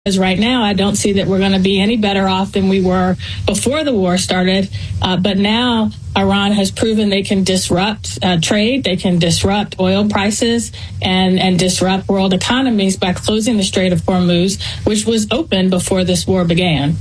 Because right now, I don't see that we're going to be any better off than we were before the war started. But now Iran has proven they can disrupt trade, they can disrupt oil prices, and disrupt world economies by closing the Strait of Hormuz, which was open before this war began.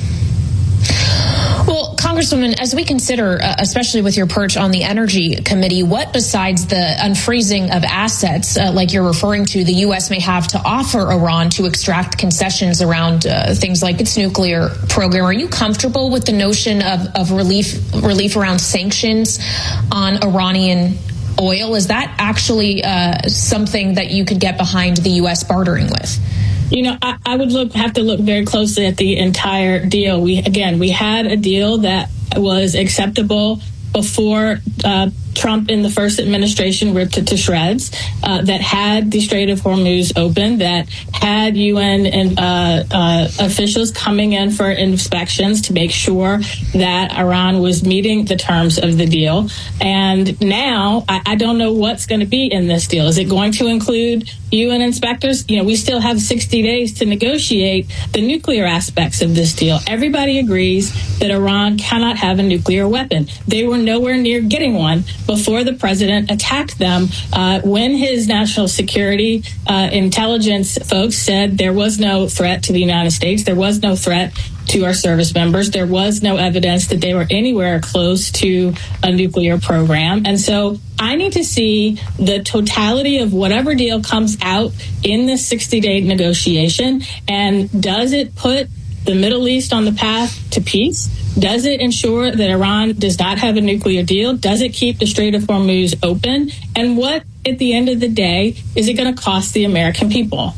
Well, Congresswoman, as we consider, especially with your perch on the Energy Committee, what besides the unfreezing of assets, like you're referring to, the U.S. may have to offer Iran to extract concessions around things like its nuclear program? Are you comfortable with the notion of relief around sanctions on Iranian oil? Is that actually something that you could get behind the U.S. bartering with? You know, I would have to look very closely at the entire deal. We had a deal that was acceptable before Trump in the first administration ripped it to shreds, that had the Strait of Hormuz open, that had UN officials coming in for inspections to make sure that Iran was meeting the terms of the deal. And now I don't know what's going to be in this deal. Is it going to include UN inspectors? You know, we still have 60 days to negotiate the nuclear aspects of this deal. Everybody agrees that Iran cannot have a nuclear weapon. They were nowhere near getting one before the president attacked them when his national security intelligence folks said there was no threat to the United States. There was no threat to our service members. There was no evidence that they were anywhere close to a nuclear program. And so I need to see the totality of whatever deal comes out in this 60-day negotiation. And does it put the Middle East on the path to peace? Does it ensure that Iran does not have a nuclear deal? Does it keep the Strait of Hormuz open? And what, at the end of the day, is it going to cost the American people?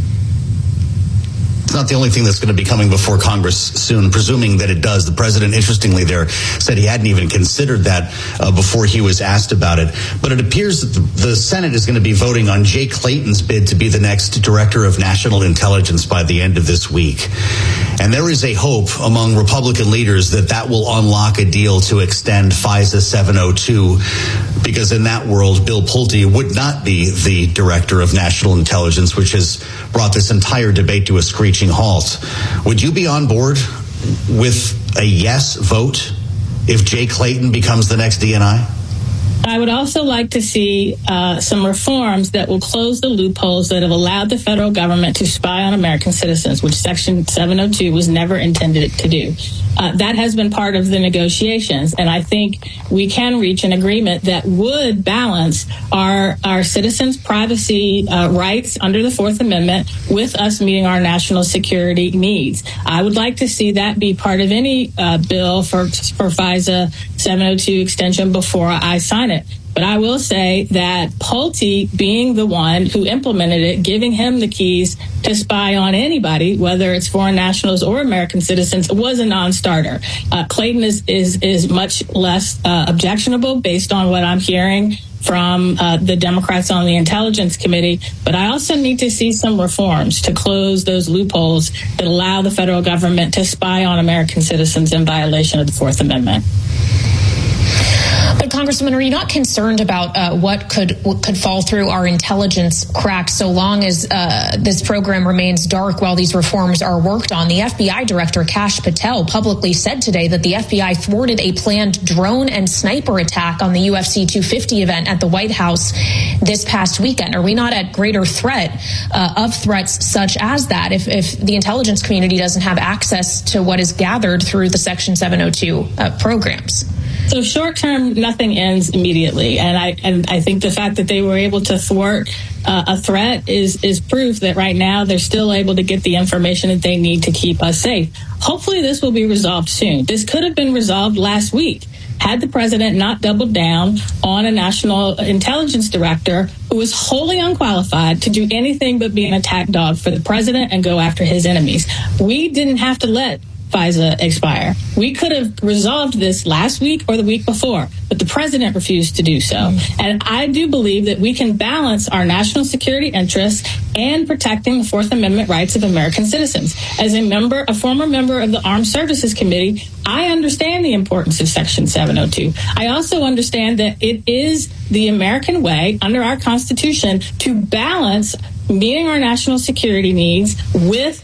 It's not the only thing that's going to be coming before Congress soon, presuming that it does. The president, interestingly, there said he hadn't even considered that before he was asked about it. But it appears that the Senate is going to be voting on Jay Clayton's bid to be the next director of national intelligence by the end of this week. And there is a hope among Republican leaders that that will unlock a deal to extend FISA 702, because in that world, Bill Pulte would not be the director of national intelligence, which has brought this entire debate to a screeching halt. Would you be on board with a yes vote if Jay Clayton becomes the next DNI? I would also like to see some reforms that will close the loopholes that have allowed the federal government to spy on American citizens, which Section 702 was never intended to do. That has been part of the negotiations, and I think we can reach an agreement that would balance our citizens' privacy rights under the Fourth Amendment with us meeting our national security needs. I would like to see that be part of any bill for FISA 702 extension before I sign it. But I will say that Pulte, being the one who implemented it, giving him the keys to spy on anybody, whether it's foreign nationals or American citizens, was a non-starter. Clayton is much less objectionable based on what I'm hearing from the Democrats on the Intelligence Committee. But I also need to see some reforms to close those loopholes that allow the federal government to spy on American citizens in violation of the Fourth Amendment. But Congresswoman, are you not concerned about what could fall through our intelligence cracks so long as this program remains dark while these reforms are worked on? The FBI Director Kash Patel publicly said today that the FBI thwarted a planned drone and sniper attack on the UFC 250 event at the White House this past weekend. Are we not at greater threat of threats such as that if the intelligence community doesn't have access to what is gathered through the Section 702 programs? So short term, nothing ends immediately. And I think the fact that they were able to thwart a threat is proof that right now they're still able to get the information that they need to keep us safe. Hopefully this will be resolved soon. This could have been resolved last week had the president not doubled down on a national intelligence director who was wholly unqualified to do anything but be an attack dog for the president and go after his enemies. We didn't have to let FISA expire. We could have resolved this last week or the week before, but the president refused to do so. And I do believe that we can balance our national security interests and protecting the Fourth Amendment rights of American citizens. As a former member of the Armed Services Committee, I understand the importance of Section 702. I also understand that it is the American way under our Constitution to balance meeting our national security needs with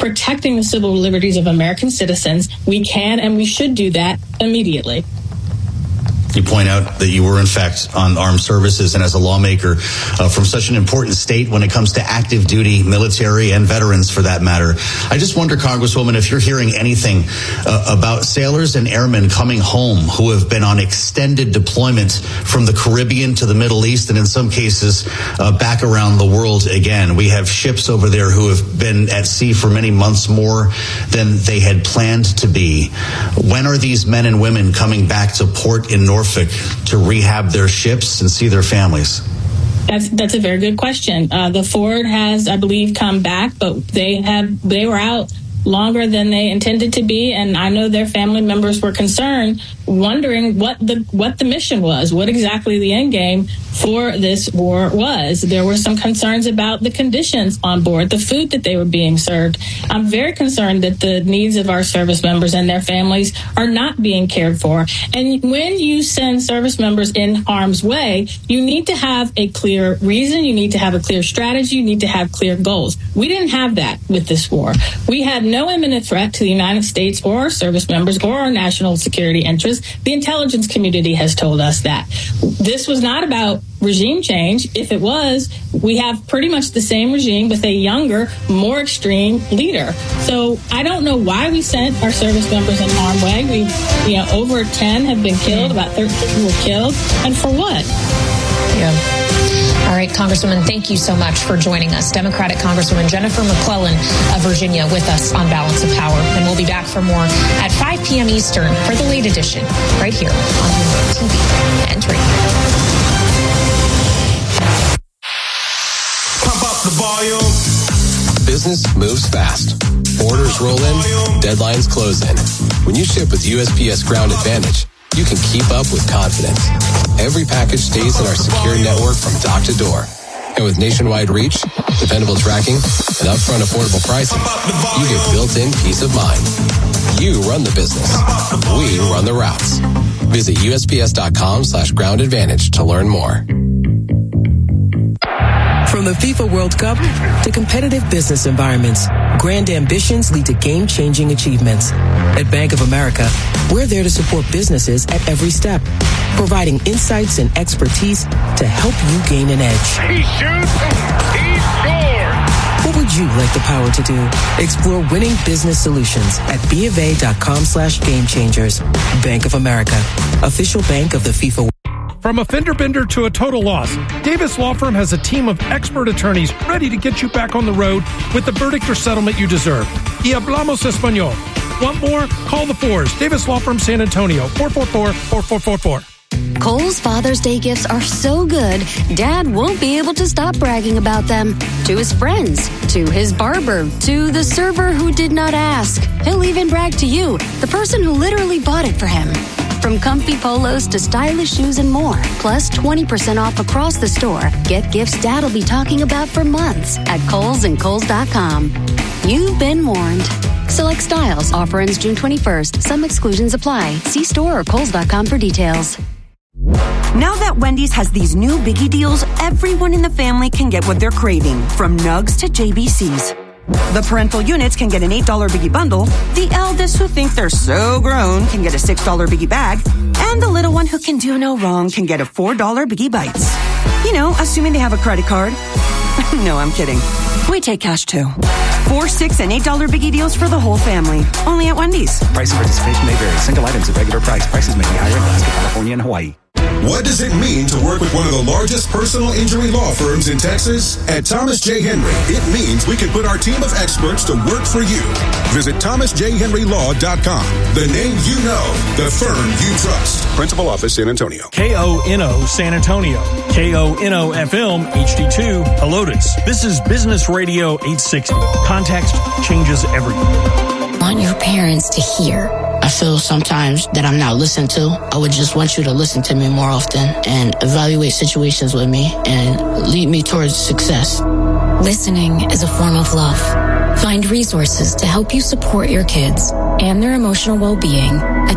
protecting the civil liberties of American citizens, we can and we should do that immediately. You point out that you were, in fact, on armed services and as a lawmaker from such an important state when it comes to active duty military and veterans, for that matter. I just wonder, Congresswoman, if you're hearing anything about sailors and airmen coming home who have been on extended deployment from the Caribbean to the Middle East and in some cases back around the world again. We have ships over there who have been at sea for many months more than they had planned to be. When are these men and women coming back to port in Norfolk to rehab their ships and see their families? That's a very good question. The Ford has, I believe, come back, but they were out longer than they intended to be, and I know their family members were concerned, wondering what the mission was, what exactly the end game for this war was. There were some concerns about the conditions on board, the food that they were being served. I'm very concerned that the needs of our service members and their families are not being cared for. And when you send service members in harm's way, you need to have a clear reason, you need to have a clear strategy, you need to have clear goals. We didn't have that with this war. We had no imminent threat to the United States or our service members or our national security interests. The intelligence community has told us that. This was not about regime change. If it was, we have pretty much the same regime with a younger, more extreme leader. So I don't know why we sent our service members in harm's way. Over 10 have been killed, about 13 were killed, and for what? Yeah. All right, Congresswoman, thank you so much for joining us. Democratic Congresswoman Jennifer McClellan of Virginia with us on Balance of Power. And we'll be back for more at 5 p.m. Eastern for the late edition right here on TV and radio. Pump up the volume. Business moves fast. Orders roll in, deadlines close in. When you ship with USPS Ground Advantage, you can keep up with confidence. Every package stays in our secure network from dock to door. And with nationwide reach, dependable tracking, and upfront affordable pricing, you get built-in peace of mind. You run the business. We run the routes. Visit USPS.com/Ground Advantage to learn more. From the FIFA World Cup to competitive business environments, grand ambitions lead to game-changing achievements. At Bank of America, we're there to support businesses at every step, providing insights and expertise to help you gain an edge. He shoots, he scores! What would you like the power to do? Explore winning business solutions at BofA.com/gamechangers. Bank of America, official bank of the FIFA World Cup. From a fender bender to a total loss, Davis Law Firm has a team of expert attorneys ready to get you back on the road with the verdict or settlement you deserve. Y hablamos español. Want more? Call the Fours. Davis Law Firm, San Antonio, 444-4444. Kohl's Father's Day gifts are so good, Dad won't be able to stop bragging about them. To his friends, to his barber, to the server who did not ask. He'll even brag to you, the person who literally bought it for him. From comfy polos to stylish shoes and more, plus 20% off across the store. Get gifts Dad'll be talking about for months at Kohl's and Kohl's.com. You've been warned. Select styles. Offer ends June 21st. Some exclusions apply. See store or Kohl's.com for details. Now that Wendy's has these new biggie deals, everyone in the family can get what they're craving, from nugs to JBCs. The parental units can get an $8 biggie bundle, the eldest who think they're so grown can get a $6 biggie bag, and the little one who can do no wrong can get a $4 biggie bites. You know, assuming they have a credit card. No, I'm kidding. We take cash too. 4, 6, and $8 biggie deals for the whole family. Only at Wendy's. Price and participation may vary. Single items at regular price. Prices may be higher in Alaska, California, and Hawaii. What does it mean to work with one of the largest personal injury law firms in Texas? At Thomas J. Henry, it means we can put our team of experts to work for you. Visit thomasjhenrylaw.com. The name you know, the firm you trust. Principal office, San Antonio. KONO San Antonio. KONO FM HD2 Helotes. This is Business Radio 860. Context changes everything. I want your parents to hear. I feel sometimes that I'm not listened to. I would just want you to listen to me more often and evaluate situations with me and lead me towards success. Listening is a form of love. Find resources to help you support your kids and their emotional well-being at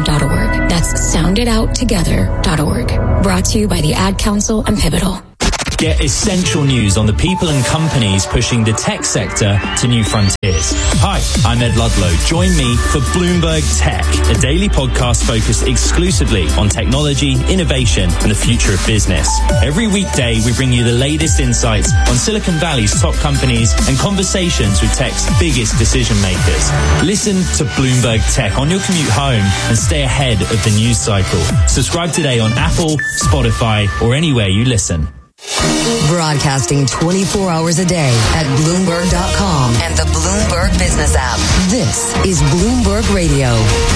soundidouttogether.org. That's soundidouttogether.org. Brought to you by the Ad Council and Pivotal. Get essential news on the people and companies pushing the tech sector to new frontiers. Hi, I'm Ed Ludlow. Join me for Bloomberg Tech, a daily podcast focused exclusively on technology, innovation, and the future of business. Every weekday, we bring you the latest insights on Silicon Valley's top companies and conversations with tech's biggest decision makers. Listen to Bloomberg Tech on your commute home and stay ahead of the news cycle. Subscribe today on Apple, Spotify, or anywhere you listen. Broadcasting 24 hours a day at Bloomberg.com and the Bloomberg Business app. This is Bloomberg Radio.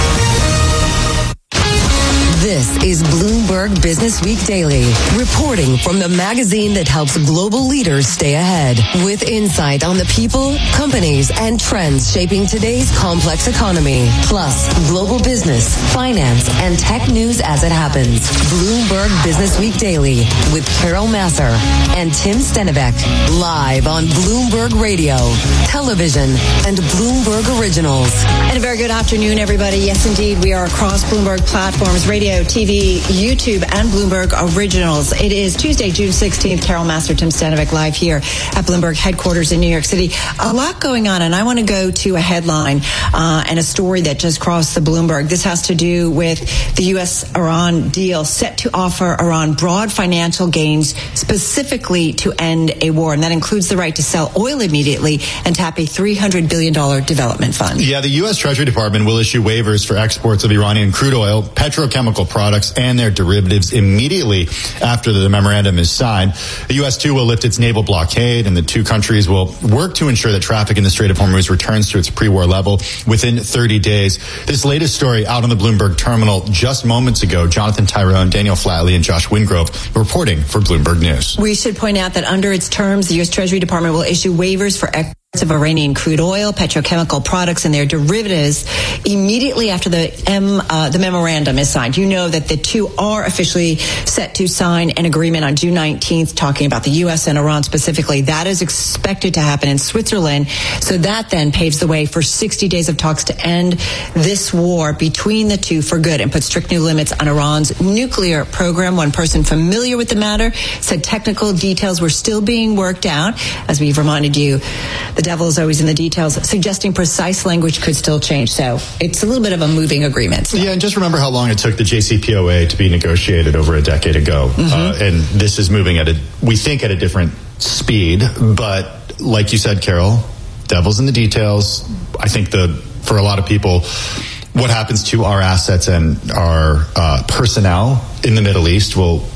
This is Bloomberg Business Week Daily, reporting from the magazine that helps global leaders stay ahead, with insight on the people, companies, and trends shaping today's complex economy, plus global business, finance, and tech news as it happens. Bloomberg Business Week Daily with Carol Massar and Tim Stenivek, live on Bloomberg Radio, television, and Bloomberg Originals. And a very good afternoon, everybody. Yes, indeed, we are across Bloomberg platforms, radio, TV, YouTube, and Bloomberg Originals. It is Tuesday, June 16th. Carol Massar, Tim Stenivek, live here at Bloomberg headquarters in New York City. A lot going on, and I want to go to a headline and a story that just crossed the Bloomberg. This has to do with the U.S.-Iran deal set to offer Iran broad financial gains specifically to end a war, and that includes the right to sell oil immediately and tap a $300 billion development fund. Yeah, the U.S. Treasury Department will issue waivers for exports of Iranian crude oil, petrochemical products, and their derivatives immediately after the memorandum is signed. The U.S. too will lift its naval blockade, and the two countries will work to ensure that traffic in the Strait of Hormuz returns to its pre-war level within 30 days. This latest story out on the Bloomberg terminal just moments ago. Jonathan Tyrone, Daniel Flatley, and Josh Wingrove reporting for Bloomberg News. We should point out that under its terms, the U.S. Treasury Department will issue waivers for of Iranian crude oil, petrochemical products, and their derivatives immediately after the memorandum is signed. You know that the two are officially set to sign an agreement on June 19th, talking about the U.S. and Iran specifically. That is expected to happen in Switzerland. So that then paves the way for 60 days of talks to end this war between the two for good and put strict new limits on Iran's nuclear program. One person familiar with the matter said technical details were still being worked out. As we've reminded you, the devil is always in the details, suggesting precise language could still change. So it's a little bit of a moving agreement. So. Yeah, and just remember how long it took the JCPOA to be negotiated over a decade ago. Mm-hmm. And this is moving at we think at a different speed. But like you said, Carol, devil's in the details. I think for a lot of people, what happens to our assets and our personnel in the Middle East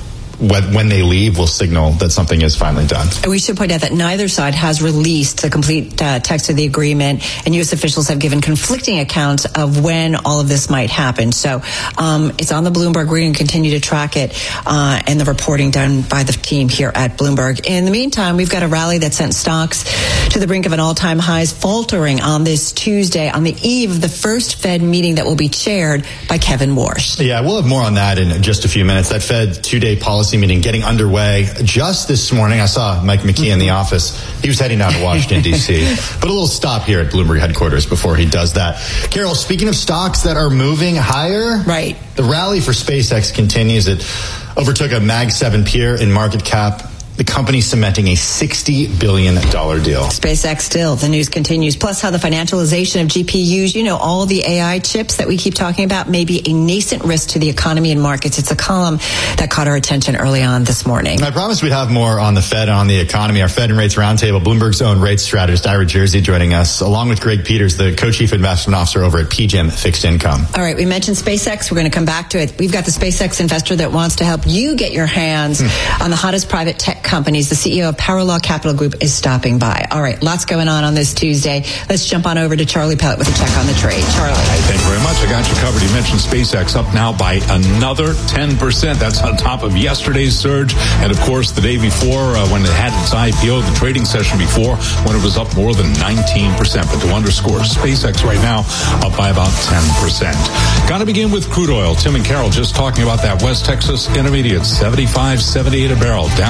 when they leave, will signal that something is finally done. And we should point out that neither side has released the complete text of the agreement, and U.S. officials have given conflicting accounts of when all of this might happen. So it's on the Bloomberg. We're going to continue to track it and the reporting done by the team here at Bloomberg. In the meantime, we've got a rally that sent stocks to the brink of an all-time highs, faltering on this Tuesday on the eve of the first Fed meeting that will be chaired by Kevin Warsh. Yeah, we'll have more on that in just a few minutes. That Fed two-day policy meeting getting underway just this morning. I saw Mike McKee in the office. He was heading down to Washington, D.C. But a little stop here at Bloomberg headquarters before he does that. Carol, speaking of stocks that are moving higher, right? The rally for SpaceX continues. It overtook a Mag 7 peer in market cap. The company cementing a $60 billion deal. SpaceX still. The news continues. Plus how the financialization of GPUs, all the AI chips that we keep talking about, may be a nascent risk to the economy and markets. It's a column that caught our attention early on this morning. I promised we'd have more on the Fed and on the economy. Our Fed and Rates Roundtable, Bloomberg's own rates strategist, Ira Jersey, joining us, along with Greg Peters, the co-chief investment officer over at PGIM Fixed Income. All right, we mentioned SpaceX. We're going to come back to it. We've got the SpaceX investor that wants to help you get your hands on the hottest private tech companies. The CEO of Paralaw Capital Group is stopping by. All right, lots going on this Tuesday. Let's jump on over to Charlie Pellet with a check on the trade. Charlie. Thank you very much. I got you covered. You mentioned SpaceX up now by another 10%. That's on top of yesterday's surge. And of course, the day before, when it had its IPO, the trading session before, when it was up more than 19%. But to underscore, SpaceX right now up by about 10%. Got to begin with crude oil. Tim and Carol just talking about that West Texas Intermediate, 75.78 a barrel, down 6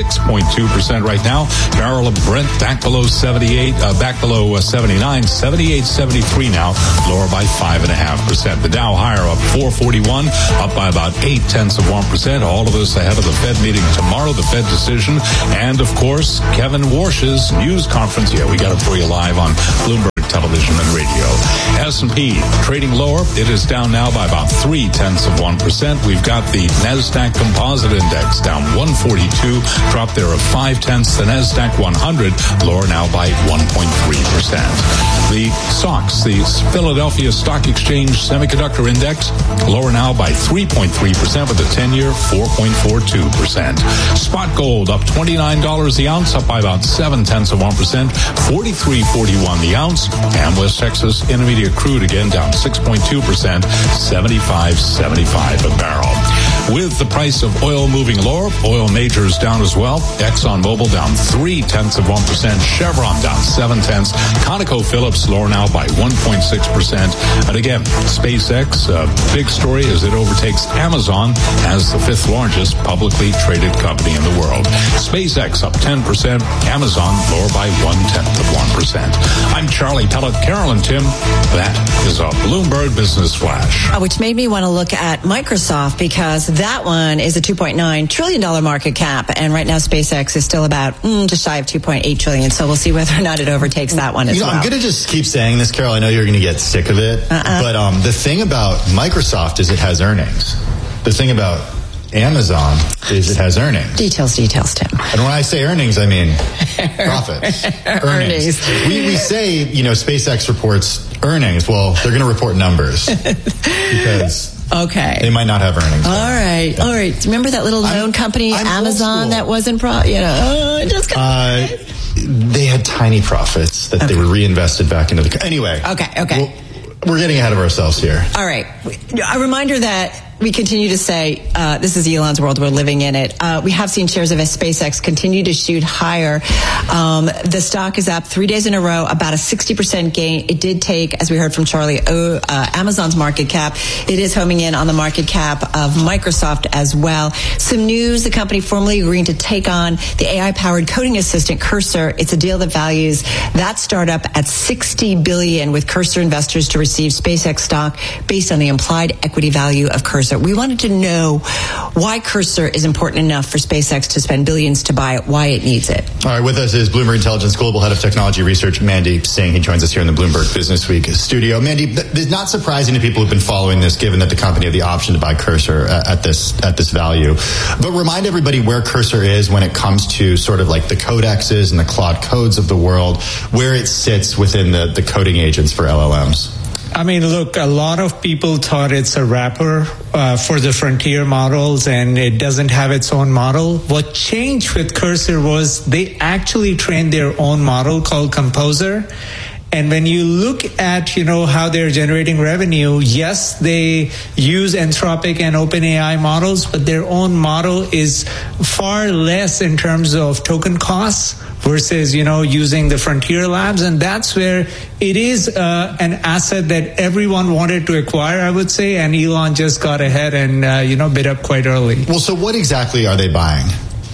6.2% right now. Barrel of Brent back below 78, back below 79, 78.73 now, lower by 5.5%. The Dow higher up 441, up by about 0.8%. All of this ahead of the Fed meeting tomorrow, the Fed decision, and of course Kevin Warsh's news conference. Yeah, we got it for you live on Bloomberg Television and Radio. S&P trading lower. It is down now by about 0.3%. We've got the NASDAQ Composite Index down 142, drop there of 0.5. The NASDAQ 100 lower now by 1.3%. The SOX, the Philadelphia Stock Exchange Semiconductor Index, lower now by 3.3% with the 10-year 4.42%. Spot gold up $29 the ounce, up by about 0.7%, 43.41 the ounce. And West Texas Intermediate crude again down 6.2%, 75.75 a barrel. With the price of oil moving lower, oil majors down as well. ExxonMobil down 0.3%. Chevron down 0.7. ConocoPhillips lower now by 1.6%. And again, SpaceX, a big story as it overtakes Amazon as the 5th largest publicly traded company in the world. SpaceX up 10%. Amazon lower by 0.1%. I'm Charlie Pellet, Carol and Tim. That is a Bloomberg Business Flash. Which made me want to look at Microsoft because that one is a $2.9 trillion market cap. And right now SpaceX is still about just shy of $2.8 trillion. So we'll see whether or not it overtakes that one as well. I'm going to just keep saying this, Carol. I know you're going to get sick of it. But the thing about Microsoft is it has earnings. The thing about Amazon is it has earnings. Details, Tim. And when I say earnings, I mean profits. Earnings. We say, SpaceX reports earnings. Well, they're going to report numbers because they might not have earnings. All right. Remember that little known company, Amazon, that wasn't they had tiny profits that they were reinvested back into the... Anyway. Okay. We're getting ahead of ourselves here. All right. A reminder that we continue to say, this is Elon's world, we're living in it. We have seen shares of SpaceX continue to shoot higher. The stock is up 3 days in a row, about a 60% gain. It did take, as we heard from Charlie, Amazon's market cap. It is homing in on the market cap of Microsoft as well. Some news, the company formally agreeing to take on the AI-powered coding assistant Cursor. It's a deal that values that startup at $60 billion, with Cursor investors to receive SpaceX stock based on the implied equity value of Cursor. We wanted to know why Cursor is important enough for SpaceX to spend billions to buy it, why it needs it. All right, with us is Bloomberg Intelligence Global Head of Technology Research, Mandeep Singh. He joins us here in the Bloomberg Business Week studio. Mandeep, it's not surprising to people who've been following this, given that the company had the option to buy Cursor at this value. But remind everybody where Cursor is when it comes to sort of like the Codexes and the Claude Codes of the world, where it sits within the coding agents for LLMs. I mean, look, a lot of people thought it's a wrapper for the frontier models, and it doesn't have its own model. What changed with Cursor was they actually trained their own model called Composer. And when you look at, how they're generating revenue, yes, they use Anthropic and OpenAI models, but their own model is far less in terms of token costs versus, using the frontier labs. And that's where it is an asset that everyone wanted to acquire, I would say. And Elon just got ahead and, bid up quite early. Well, so what exactly are they buying?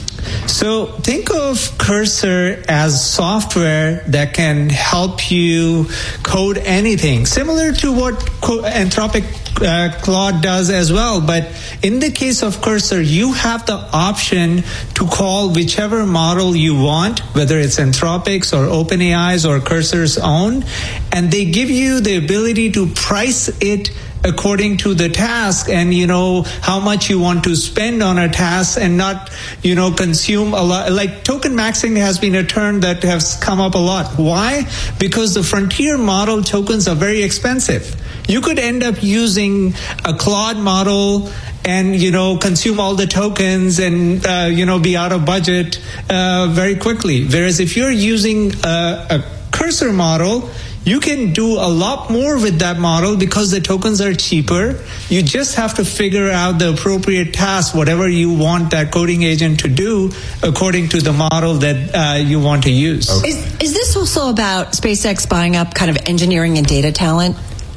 So think of Cursor as software that can help you code anything, similar to what Anthropic Claude does as well. But in the case of Cursor, you have the option to call whichever model you want, whether it's Anthropic's or OpenAI's or Cursor's own, and they give you the ability to price it according to the task and, how much you want to spend on a task and not, consume a lot. Like token maxing has been a term that has come up a lot. Why? Because the frontier model tokens are very expensive. You could end up using a Claude model and, consume all the tokens and, be out of budget very quickly. Whereas if you're using a Cursor model, you can do a lot more with that model because the tokens are cheaper. You just have to figure out the appropriate task, whatever you want that coding agent to do according to the model that you want to use. Is this also about SpaceX buying up kind of engineering and data talent?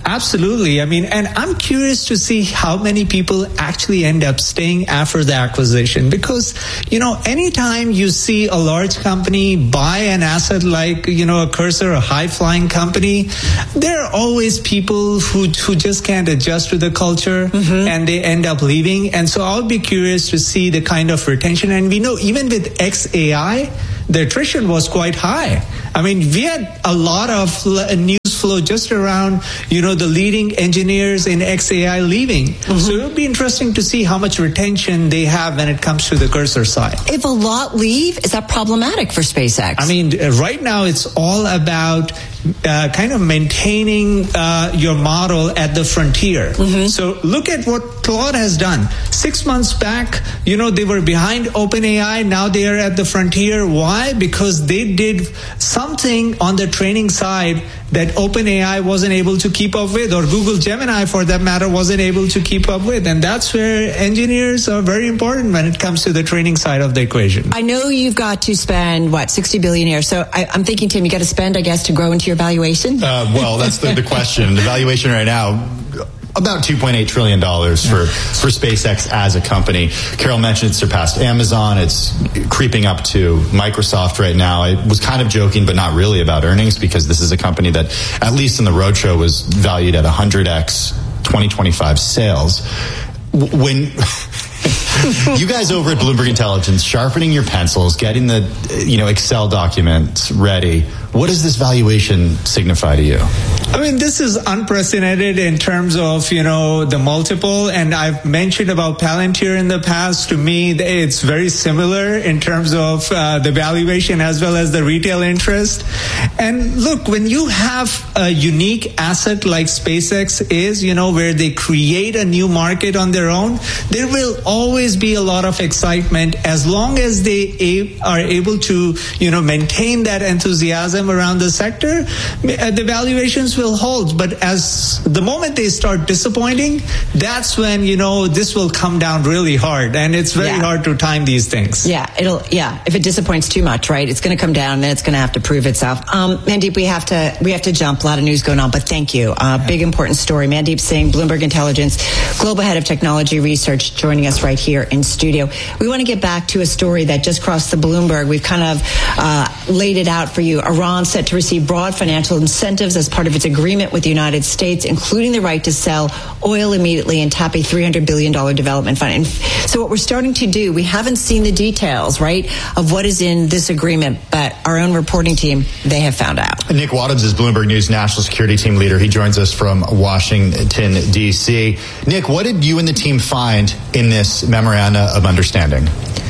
Absolutely. I mean, and I'm curious to see how many people actually end up staying after the acquisition, because, anytime you see a large company buy an asset like, a Cursor, a high-flying company, there are always people who just can't adjust to the culture and they end up leaving. And so I'll be curious to see the kind of retention. And we know even with XAI, the attrition was quite high. I mean, we had a lot of news flow just around, the leading engineers in XAI leaving. So it'll be interesting to see how much retention they have when it comes to the Cursor side. If a lot leave, is that problematic for SpaceX? I mean, right now it's all about kind of maintaining your model at the frontier. So look at what Claude has done. 6 months back, they were behind OpenAI. Now they are at the frontier. Why? Because they did something on the training side that OpenAI wasn't able to keep up with, or Google Gemini, for that matter, wasn't able to keep up with. And that's where engineers are very important when it comes to the training side of the equation. I know you've got to spend, $60 billion here. So I'm thinking, Tim, you got to spend, I guess, to grow into your valuation? Well, that's the question. The valuation right now, about $2.8 trillion for SpaceX as a company. Carol mentioned it surpassed Amazon. It's creeping up to Microsoft right now. I was kind of joking, but not really, about earnings, because this is a company that, at least in the roadshow, was valued at 100x 2025 sales. When you guys over at Bloomberg Intelligence, sharpening your pencils, getting the Excel documents ready, what does this valuation signify to you? I mean, this is unprecedented in terms of, the multiple. And I've mentioned about Palantir in the past. To me, it's very similar in terms of the valuation as well as the retail interest. And look, when you have a unique asset like SpaceX is, where they create a new market on their own, there will always be a lot of excitement as long as they are able to, maintain that enthusiasm around the sector. The valuations will hold, but as the moment they start disappointing, that's when this will come down really hard, and it's very hard to time these things. If it disappoints too much, right, it's going to come down and then it's going to have to prove itself. Mandeep, we have to jump. A lot of news going on, but thank you. Big important story. Mandeep Singh, Bloomberg Intelligence, Global Head of Technology Research, joining us right here in studio. We want to get back to a story that just crossed the Bloomberg. We've kind of laid it out for you. Iran set to receive broad financial incentives as part of its agreement with the United States, including the right to sell oil immediately and tap a $300 billion development fund. And so what we're starting to do, we haven't seen the details, right, of what is in this agreement, but our own reporting team, they have found out. Nick Wadhams is Bloomberg News National Security Team leader. He joins us from Washington, D.C. Nick, what did you and the team find in this memorandum of understanding?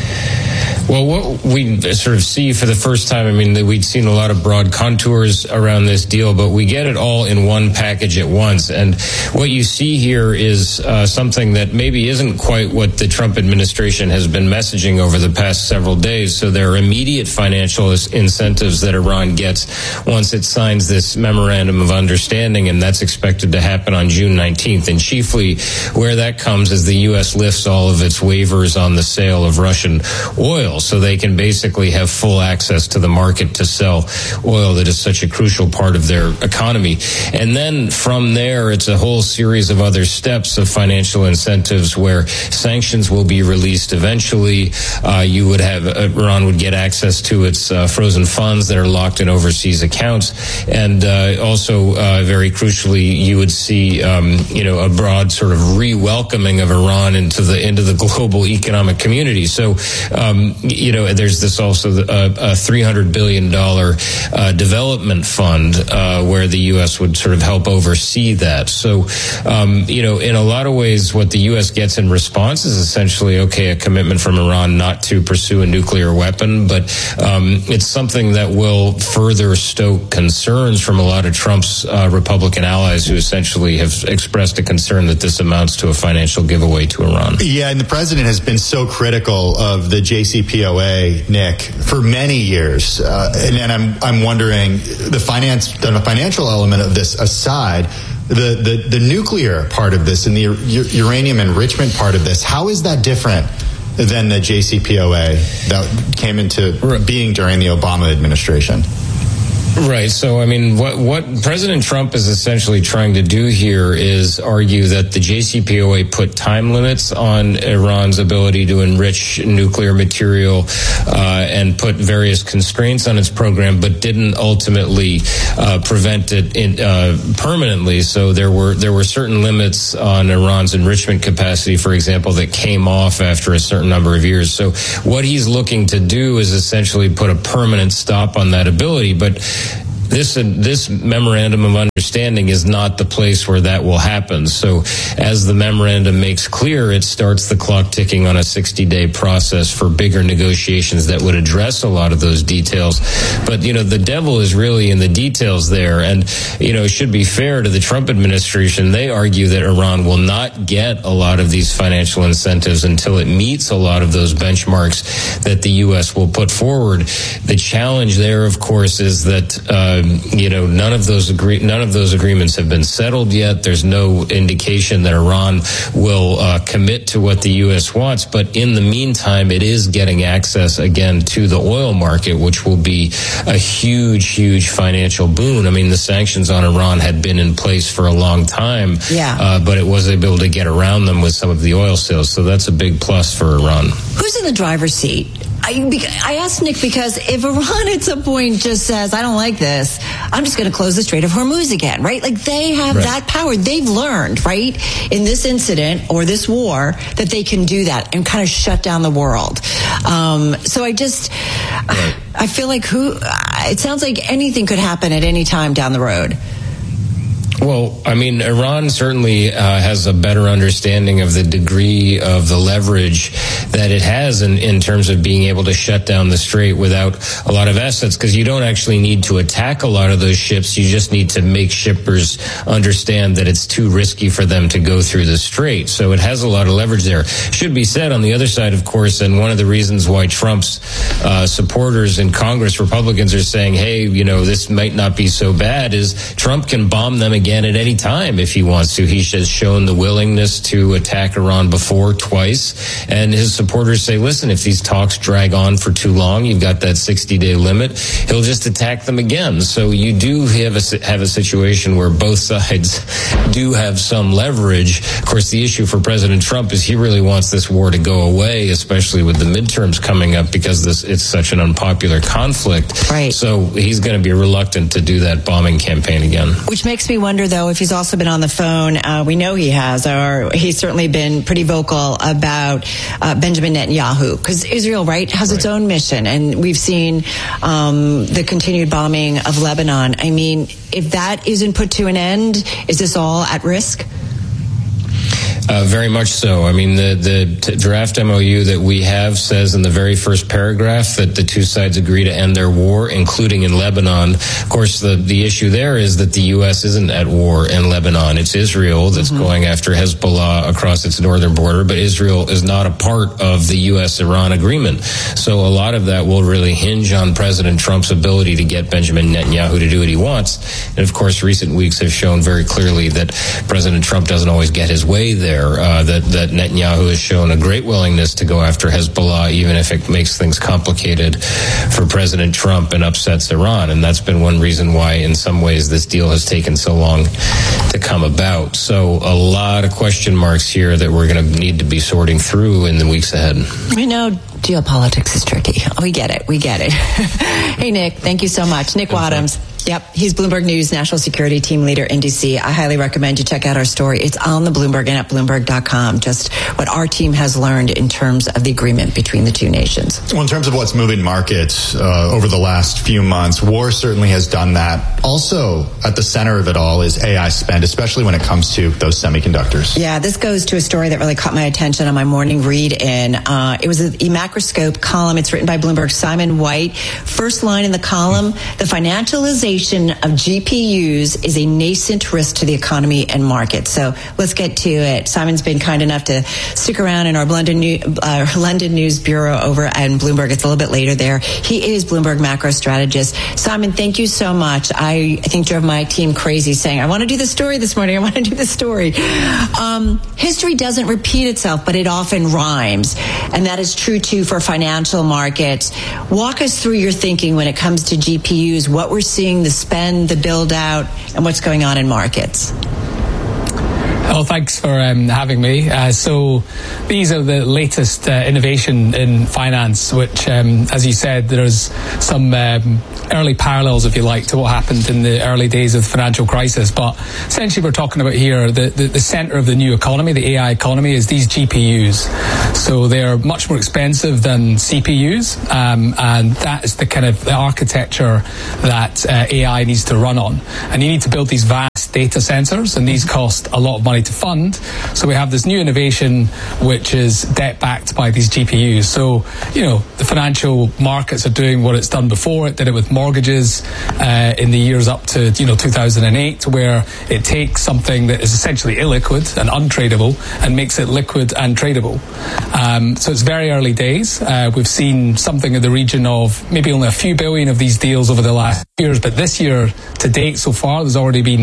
Well, what we sort of see for the first time, I mean, we'd seen a lot of broad contours around this deal, but we get it all in one package at once. And what you see here is something that maybe isn't quite what the Trump administration has been messaging over the past several days. So there are immediate financial incentives that Iran gets once it signs this memorandum of understanding, and that's expected to happen on June 19th. And chiefly where that comes is the U.S. lifts all of its waivers on the sale of Russian oil, so they can basically have full access to the market to sell oil that is such a crucial part of their economy. And then from there, it's a whole series of other steps of financial incentives where sanctions will be released eventually. You would have Iran would get access to its frozen funds that are locked in overseas accounts, and also very crucially, you would see a broad sort of re-welcoming of Iran into the global economic community. So there's this also a $300 billion development fund where the U.S. would sort of help oversee that. So, in a lot of ways, what the U.S. gets in response is essentially, a commitment from Iran not to pursue a nuclear weapon, but it's something that will further stoke concerns from a lot of Trump's Republican allies who essentially have expressed a concern that this amounts to a financial giveaway to Iran. Yeah, and the president has been so critical of the JCPOA, Nick, for many years. And I'm wondering, the financial element of this aside, the nuclear part of this and the uranium enrichment part of this, how is that different than the JCPOA that came into being during the Obama administration? Right. So, I mean, what President Trump is essentially trying to do here is argue that the JCPOA put time limits on Iran's ability to enrich nuclear material and put various constraints on its program, but didn't ultimately prevent it permanently. So there were certain limits on Iran's enrichment capacity, for example, that came off after a certain number of years. So what he's looking to do is essentially put a permanent stop on that ability, but this memorandum of understanding is not the place where that will happen. So as the memorandum makes clear, it starts the clock ticking on a 60-day process for bigger negotiations that would address a lot of those details. But, the devil is really in the details there. And, it should be fair to the Trump administration. They argue that Iran will not get a lot of these financial incentives until it meets a lot of those benchmarks that the U.S. will put forward. The challenge there, of course, is that none of those agreements have been settled yet. There's no indication that Iran will commit to what the U.S. wants. But in the meantime, it is getting access again to the oil market, which will be a huge, huge financial boon. I mean, the sanctions on Iran had been in place for a long time, but it was able to get around them with some of the oil sales. So that's a big plus for Iran. Who's in the driver's seat? I asked Nick because if Iran at some point just says, I don't like this, I'm just going to close the Strait of Hormuz again, right? Like they have that power. They've learned, right, in this incident or this war that they can do that and kind of shut down the world. So I feel like it sounds like anything could happen at any time down the road. Well, I mean, Iran certainly has a better understanding of the degree of the leverage that it has in terms of being able to shut down the strait without a lot of assets, because you don't actually need to attack a lot of those ships. You just need to make shippers understand that it's too risky for them to go through the strait. So it has a lot of leverage there. Should be said on the other side, of course, and one of the reasons why Trump's supporters in Congress, Republicans, are saying, hey, this might not be so bad, is Trump can bomb them again at any time if he wants to. He's just shown the willingness to attack Iran before, twice. And his supporters say, listen, if these talks drag on for too long, you've got that 60-day limit, he'll just attack them again. So you do have a situation where both sides do have some leverage. Of course, the issue for President Trump is he really wants this war to go away, especially with the midterms coming up, because it's such an unpopular conflict. Right. So he's going to be reluctant to do that bombing campaign again. Which makes me wonder, though, if he's also been on the phone. We know he has, or he's certainly been pretty vocal about Benjamin Netanyahu, because Israel, has its own mission, and we've seen the continued bombing of Lebanon. I mean, if that isn't put to an end, is this all at risk? Very much so. I mean, the draft MOU that we have says in the very first paragraph that the two sides agree to end their war, including in Lebanon. Of course, the issue there is that the U.S. isn't at war in Lebanon. It's Israel that's going after Hezbollah across its northern border, but Israel is not a part of the U.S.-Iran agreement. So a lot of that will really hinge on President Trump's ability to get Benjamin Netanyahu to do what he wants. And, of course, recent weeks have shown very clearly that President Trump doesn't always get his way there. That Netanyahu has shown a great willingness to go after Hezbollah, even if it makes things complicated for President Trump and upsets Iran. And that's been one reason why, in some ways, this deal has taken so long to come about. So a lot of question marks here that we're going to need to be sorting through in the weeks ahead. I know geopolitics is tricky. We get it. Hey, Nick, thank you so much. Nick Wadhams. Yep, he's Bloomberg News National Security Team Leader in D.C. I highly recommend you check out our story. It's on the Bloomberg and at Bloomberg.com, just what our team has learned in terms of the agreement between the two nations. Well, in terms of what's moving markets over the last few months, war certainly has done that. Also, at the center of it all is AI spend, especially when it comes to those semiconductors. Yeah, this goes to a story that really caught my attention on my morning read-in. It was an eMacroscope column. It's written by Bloomberg's Simon White. First line in the column, the financialization of GPUs is a nascent risk to the economy and market. So let's get to it. Simon's been kind enough to stick around in our London News Bureau over at Bloomberg. It's a little bit later there. He is Bloomberg macro strategist. Simon, thank you so much. I think drove my team crazy saying, I want to do the story this morning. I want to do the story. History doesn't repeat itself, but it often rhymes. And that is true, too, for financial markets. Walk us through your thinking when it comes to GPUs, what we're seeing funding, the spend, the build out, and what's going on in markets? Well, thanks for having me. So these are the latest innovation in finance, which, as you said, there's some early parallels, if you like, to what happened in the early days of the financial crisis. But essentially we're talking about here the center of the new economy, the AI economy, is these GPUs. So they're much more expensive than CPUs, and that is the kind of the architecture that AI needs to run on. And you need to build these vast data centers, and these cost a lot of money to fund. So we have this new innovation which is debt backed by these GPUs. So, the financial markets are doing what it's done before. It did it with mortgages in the years up to 2008, where it takes something that is essentially illiquid and untradeable and makes it liquid and tradable. So it's very early days. We've seen something in the region of maybe only a few billion of these deals over the last years, but this year to date so far there's already been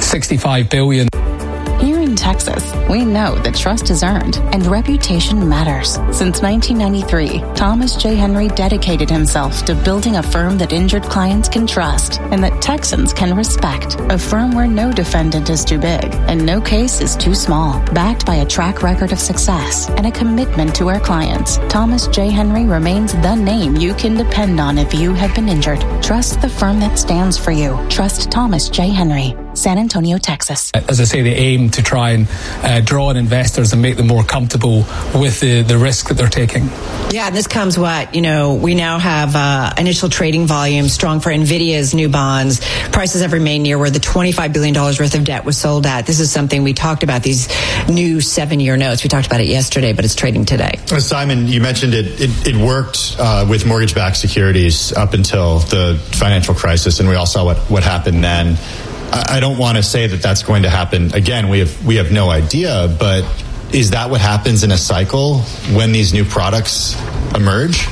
65 billion. Here in Texas, we know that trust is earned and reputation matters. Since 1993, Thomas J. Henry dedicated himself to building a firm that injured clients can trust and that Texans can respect. A firm where no defendant is too big and no case is too small. Backed by a track record of success and a commitment to our clients, Thomas J. Henry remains the name you can depend on if you have been injured. Trust the firm that stands for you. Trust Thomas J. Henry. San Antonio, Texas. As I say, they aim to try and draw in investors and make them more comfortable with the risk that they're taking. Yeah, and this comes we now have initial trading volume strong for NVIDIA's new bonds. Prices have remained near where the $25 billion worth of debt was sold at. This is something we talked about, these new 7-year notes. We talked about it yesterday, but it's trading today. Simon, you mentioned it worked with mortgage-backed securities up until the financial crisis, and we all saw what happened then. I don't want to say that that's going to happen again. We have no idea, but is that what happens in a cycle when these new products emerge?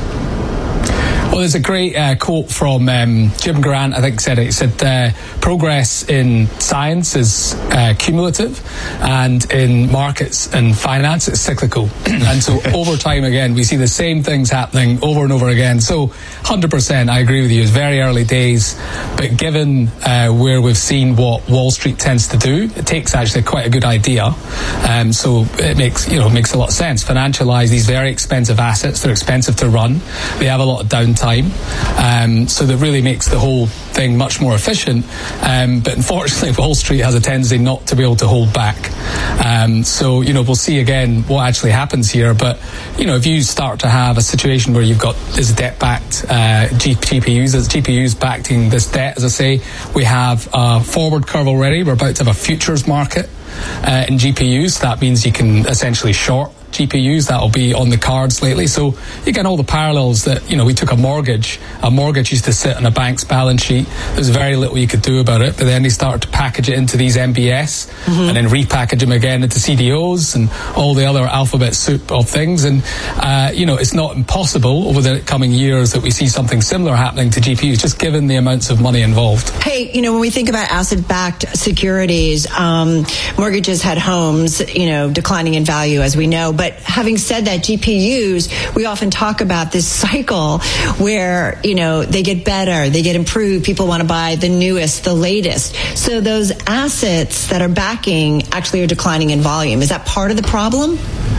Well, there's a great quote from Jim Grant, I think said it. He said, progress in science is cumulative, and in markets and finance it's cyclical. And so over time, again, we see the same things happening over and over again. So 100%, I agree with you. It's very early days, but given where we've seen what Wall Street tends to do, it takes actually quite a good idea. So it makes a lot of sense. Financialize these very expensive assets. They're expensive to run. They have a lot of downtime. So that really makes the whole thing much more efficient. But unfortunately, Wall Street has a tendency not to be able to hold back. So, we'll see again what actually happens here. But, if you start to have a situation where you've got this debt-backed GPUs, as GPUs backing this debt, as I say, we have a forward curve already. We're about to have a futures market in GPUs. That means you can essentially short GPUs. That'll be on the cards lately. So you get all the parallels that, we took a mortgage. A mortgage used to sit on a bank's balance sheet. There's very little you could do about it, but then they started to package it into these MBS and then repackage them again into CDOs and all the other alphabet soup of things. And, it's not impossible over the coming years that we see something similar happening to GPUs, just given the amounts of money involved. Hey, when we think about asset-backed securities, mortgages had homes, declining in value, as we know. But having said that, GPUs, we often talk about this cycle where, they get better, they get improved, people want to buy the newest, the latest. So those assets that are backing actually are declining in volume. Is that part of the problem?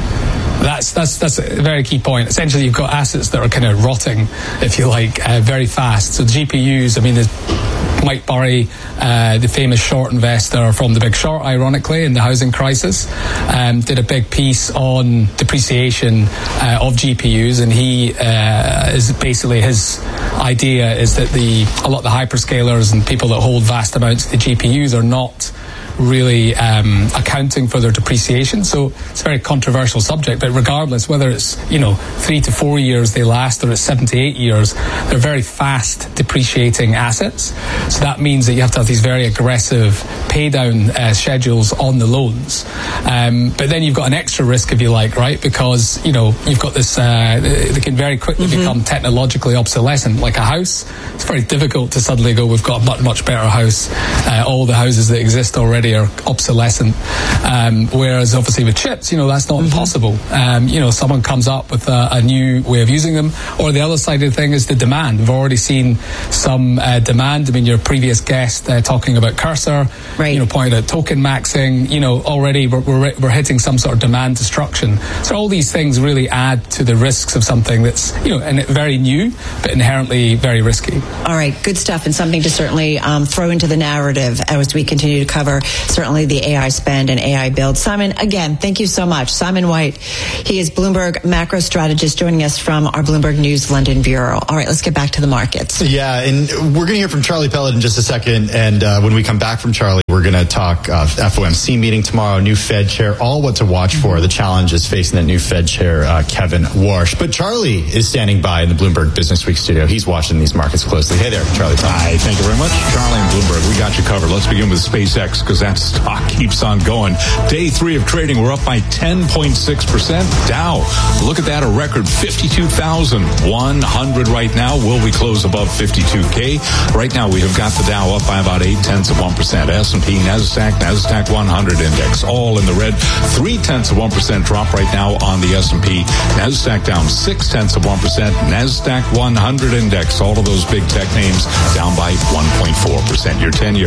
That's a very key point. Essentially, you've got assets that are kind of rotting, if you like, very fast. So GPUs, there's Mike Burry, the famous short investor from The Big Short, ironically, in the housing crisis, did a big piece on depreciation of GPUs, and he is basically, his idea is that a lot of the hyperscalers and people that hold vast amounts of the GPUs are not really accounting for their depreciation. So it's a very controversial subject, but regardless, whether it's 3 to 4 years they last or it's 7 to 8 years, they're very fast depreciating assets. So that means that you have to have these very aggressive pay down schedules on the loans. But then you've got an extra risk, if you like, right? Because, you've got this, they can very quickly become technologically obsolescent. Like a house, it's very difficult to suddenly go, we've got a much, much better house. All the houses that exist already are obsolescent. Whereas obviously with chips, that's not impossible. Someone comes up with a new way of using them. Or the other side of the thing is the demand. We've already seen some demand. I mean, your previous guest talking about Cursor, pointed out token maxing. Already we're hitting some sort of demand destruction. So all these things really add to the risks of something that's very new, but inherently very risky. All right, good stuff, and something to certainly throw into the narrative as we continue to cover certainly the AI spend and AI build. Simon, again, thank you so much. Simon White, he is Bloomberg macro strategist, joining us from our Bloomberg News London bureau. All right, let's get back to the markets. Yeah, and we're going to hear from Charlie Pellet in just a second, and when we come back from Charlie, we're going to talk FOMC meeting tomorrow, new Fed chair, all what to watch for, the challenges facing that new Fed chair, Kevin Warsh. But Charlie is standing by in the Bloomberg Business Week studio. He's watching these markets closely. Hey there, Charlie. Hi, thank you very much. Charlie and Bloomberg, we got you covered. Let's begin with SpaceX because that stock keeps on going. Day 3 of trading, we're up by 10.6%. Dow, look at that, a record 52,100 right now. Will we close above 52K? Right now, we have got the Dow up by about 0.8%. S&P, NASDAQ 100 index, all in the red. 0.3% drop right now on the S&P. NASDAQ down 0.6%. NASDAQ 100 index, all of those big tech names down by 1.4%. Your 10-year,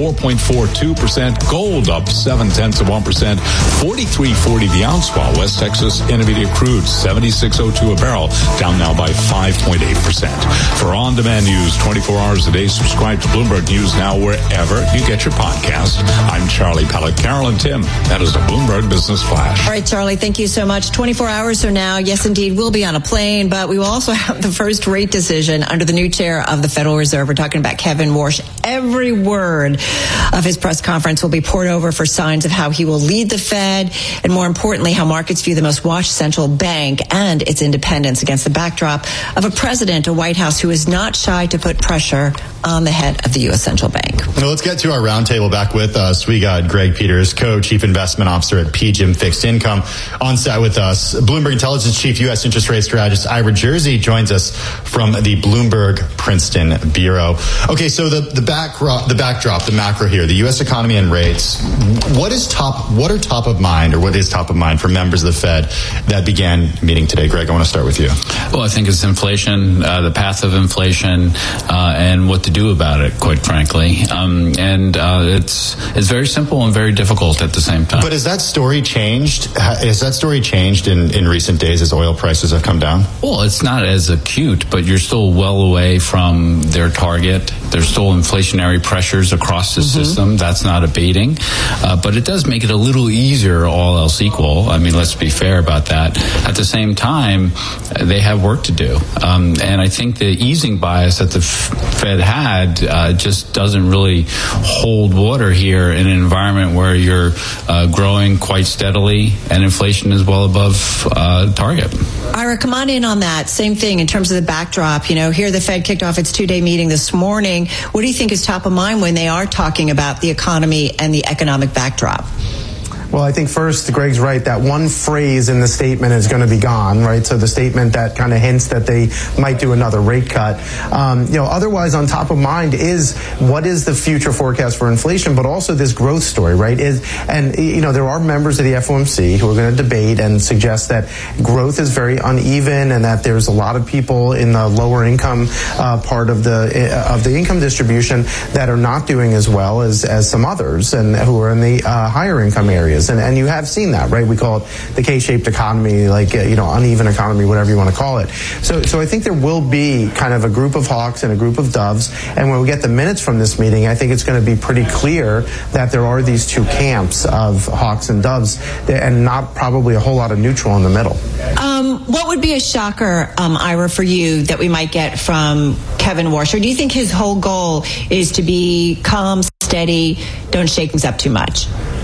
4.42%. Gold up 0.7%. 43.40 the ounce, while West Texas Intermediate crude 76.02 a barrel, down now by 5.8%. For on-demand news 24 hours a day, subscribe to Bloomberg News Now wherever you get your podcast. I'm Charlie Pellet. Carol and Tim, that is the Bloomberg Business Flash. All right, Charlie, thank you so much. 24 hours from now, yes, indeed, we'll be on a plane, but we will also have the first rate decision under the new chair of the Federal Reserve. We're talking about Kevin Warsh. Every word of his press conference will be poured over for signs of how he will lead the Fed, and more importantly, how markets view the most watched central bank and its independence against the backdrop of a president, a White House who is not shy to put pressure on the head of the U.S. Central Bank. Now let's get to our roundtable. Back with us, we got Greg Peters, Co-Chief Investment Officer at PGIM Fixed Income, on set with us. Bloomberg Intelligence Chief U.S. Interest Rate Strategist Ira Jersey joins us from the Bloomberg Princeton Bureau. Okay, so the backdrop, the macro here, the U.S. economy and rates. What is top of mind for members of the Fed that began meeting today? Greg, I want to start with you. Well, I think it's inflation, the path of inflation, and what to do about it, quite frankly. It's very simple and very difficult at the same time. But has that story changed? Has that story changed in recent days as oil prices have come down? Well, it's not as acute, but you're still well away from their target. There's still inflationary pressures across the system. That's not abating. But it does make it a little easier, all else equal. I mean, let's be fair about that. At the same time, they have work to do. And I think the easing bias that the Fed had just doesn't really hold water here in an environment where you're growing quite steadily and inflation is well above target. Ira, come on in on that. Same thing in terms of the backdrop. Here the Fed kicked off its 2-day meeting this morning. What do you think is top of mind when they are talking about the economy and the economic backdrop? Well, I think first, Greg's right, that one phrase in the statement is going to be gone, right? So the statement that kind of hints that they might do another rate cut. Otherwise on top of mind is what is the future forecast for inflation, but also this growth story, right? There are members of the FOMC who are going to debate and suggest that growth is very uneven and that there's a lot of people in the lower income part of the income distribution that are not doing as well as some others and who are in the higher income areas. And you have seen that, right? We call it the K-shaped economy, uneven economy, whatever you want to call it. So I think there will be kind of a group of hawks and a group of doves. And when we get the minutes from this meeting, I think it's going to be pretty clear that there are these two camps of hawks and doves and not probably a whole lot of neutral in the middle. What would be a shocker, Ira, for you that we might get from Kevin Warsh? Or do you think his whole goal is to be calm, steady, don't shake things up too much?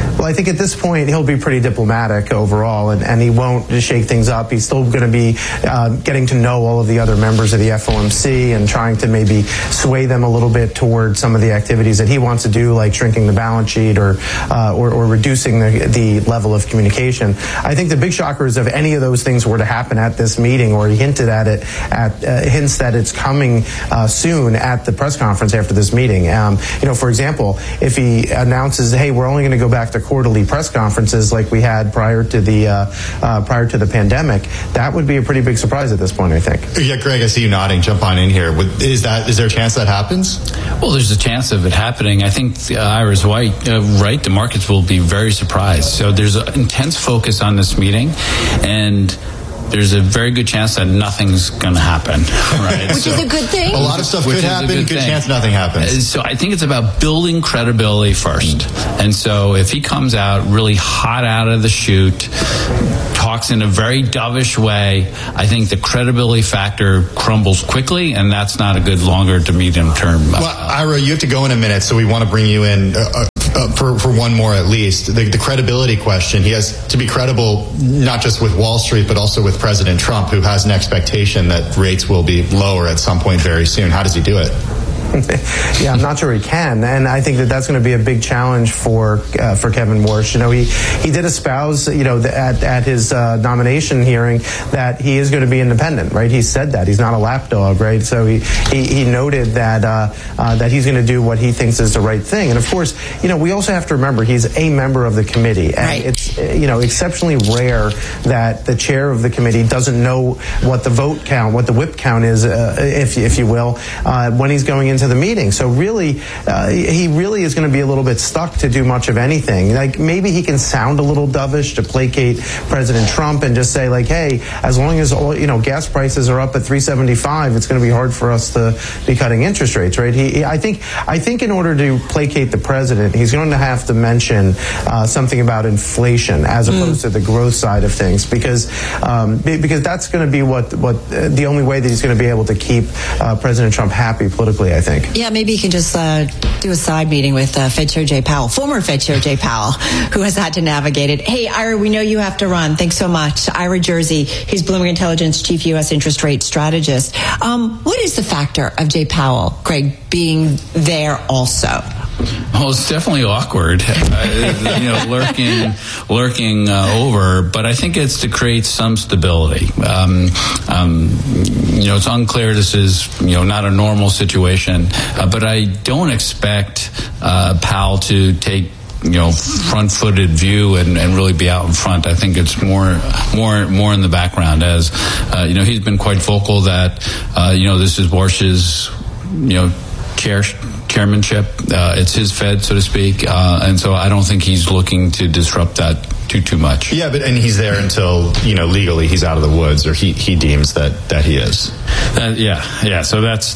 Well, I think at this point he'll be pretty diplomatic overall, and he won't shake things up. He's still going to be getting to know all of the other members of the FOMC and trying to maybe sway them a little bit toward some of the activities that he wants to do, like shrinking the balance sheet or reducing the level of communication. I think the big shocker is if any of those things were to happen at this meeting, or he hinted at it, hints that it's coming soon at the press conference after this meeting. For example, if he announces, hey, we're only going to go back to quarterly press conferences like we had prior to the pandemic, that would be a pretty big surprise at this point, I think. Yeah, Greg, I see you nodding. Jump on in here. Is there a chance that happens? Well, there's a chance of it happening. I think Ira's right. The markets will be very surprised. So there's an intense focus on this meeting, and there's a very good chance that nothing's going to happen. Right? Which is a good thing. A lot of stuff could happen. Good chance nothing happens. So I think it's about building credibility first. And so if he comes out really hot out of the chute, talks in a very dovish way, I think the credibility factor crumbles quickly, and that's not a good longer to medium term. Well, Ira, you have to go in a minute, so we want to bring you in for one more at least. The credibility question. He has to be credible not just with Wall Street, but also with President Trump, who has an expectation that rates will be lower at some point very soon. How does he do it? Yeah, I'm not sure he can, and I think that's going to be a big challenge for Kevin Warsh. He did espouse, at his nomination hearing that he is going to be independent, right? He said that he's not a lapdog, right? So he noted that he's going to do what he thinks is the right thing, and of course, we also have to remember he's a member of the committee, and right. It's exceptionally rare that the chair of the committee doesn't know what the vote count, what the whip count is, if you will, when he's going into the meeting. So really, he really is going to be a little bit stuck to do much of anything. Like maybe he can sound a little dovish to placate President Trump and just say like, hey, as long as gas prices are up at $3.75, it's going to be hard for us to be cutting interest rates, right? I think in order to placate the president, he's going to have to mention something about inflation as opposed to the growth side of things, because that's going to be what the only way that he's going to be able to keep President Trump happy politically, I think. Yeah, maybe you can just do a side meeting with Fed Chair Jay Powell, former Fed Chair Jay Powell, who has had to navigate it. Hey, Ira, we know you have to run. Thanks so much. Ira Jersey, he's Bloomberg Intelligence Chief U.S. Interest Rate Strategist. What is the factor of Jay Powell, Greg, being there also? Well, it's definitely awkward, lurking over, but I think it's to create some stability. It's unclear. This is, not a normal situation, but I don't expect Powell to take front-footed view and really be out in front. I think it's more in the background, as he's been quite vocal that this is Warsh's chairmanship. It's his Fed, so to speak, and so I don't think he's looking to disrupt that too much. Yeah, and he's there until legally he's out of the woods, or he deems that he is. Yeah. So that's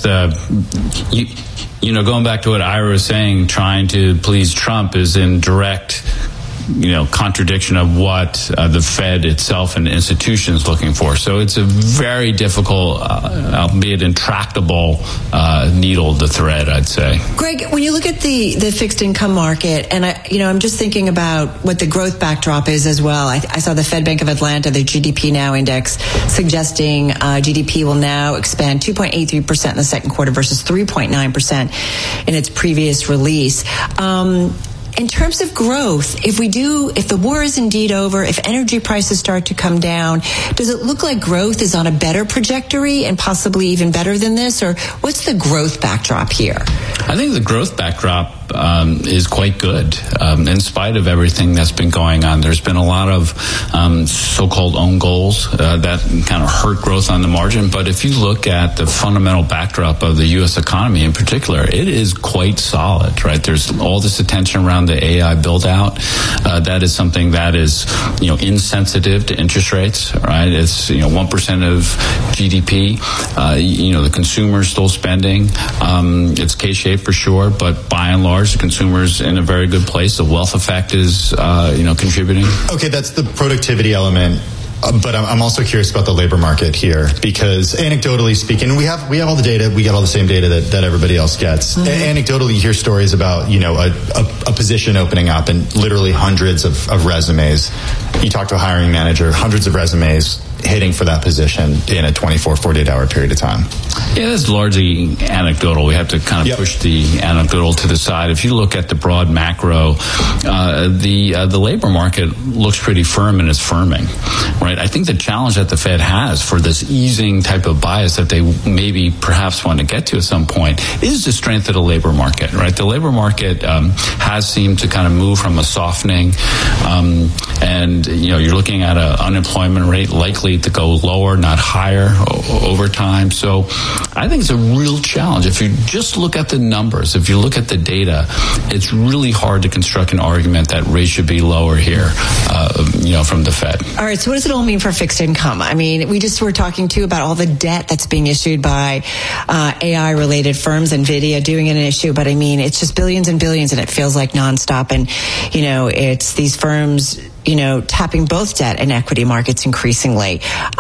going back to what Ira was saying, trying to please Trump is in direct contradiction of what the Fed itself and the institution is looking for. So it's a very difficult, albeit intractable, needle to thread, I'd say. Greg, when you look at the fixed income market, and I'm just thinking about what the growth backdrop is as well. I saw the Fed Bank of Atlanta, the GDP Now index, suggesting GDP will now expand 2.83% in the second quarter versus 3.9% in its previous release. In terms of growth, if the war is indeed over, if energy prices start to come down, does it look like growth is on a better trajectory and possibly even better than this? Or what's the growth backdrop here? I think the growth backdrop is quite good. In spite of everything that's been going on, there's been a lot of so-called own goals that kind of hurt growth on the margin. But if you look at the fundamental backdrop of the U.S. economy in particular, it is quite solid, right? There's all this attention around the AI build-out. That is something that is, insensitive to interest rates, right? It's, 1% of GDP. The consumer's still spending. It's K-shaped for sure, but by and large, the consumer's in a very good place. The wealth effect is, contributing. Okay, that's the productivity element But I'm also curious about the labor market here, because anecdotally speaking, we have all the data. We get all the same data that everybody else gets. Anecdotally, you hear stories about, a position opening up and literally hundreds of resumes. You talk to a hiring manager, hundreds of resumes hitting for that position in a 24, 48-hour period of time. Yeah, that's largely anecdotal. We have to kind of push the anecdotal to the side. If you look at the broad macro, the labor market looks pretty firm and is firming, right? I think the challenge that the Fed has for this easing type of bias that they maybe perhaps want to get to at some point is the strength of the labor market, right? The labor market has seemed to kind of move from a softening, and you're looking at an unemployment rate likely to go lower, not higher over time. So I think it's a real challenge. If you just look at the numbers, if you look at the data, it's really hard to construct an argument that rates should be lower here, from the Fed. All right, so what does it all mean for fixed income? I mean, we just were talking too about all the debt that's being issued by AI-related firms, NVIDIA doing an issue, but I mean, it's just billions and billions, and it feels like nonstop. And, it's these firms tapping both debt and equity markets increasingly.